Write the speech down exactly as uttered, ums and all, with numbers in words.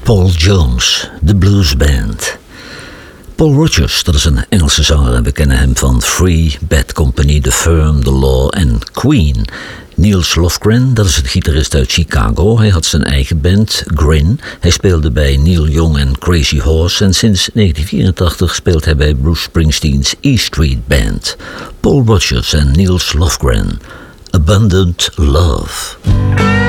Paul Jones, de Blues Band. Paul Rodgers, dat is een Engelse zanger en we kennen hem van Free, Bad Company, The Firm, The Law en Queen. Nils Lofgren, dat is een gitarist uit Chicago. Hij had zijn eigen band, Grin. Hij speelde bij Neil Young en Crazy Horse en sinds negentien vierentachtig speelt hij bij Bruce Springsteens E Street Band. Paul Rodgers en Nils Lofgren. Abundant Love.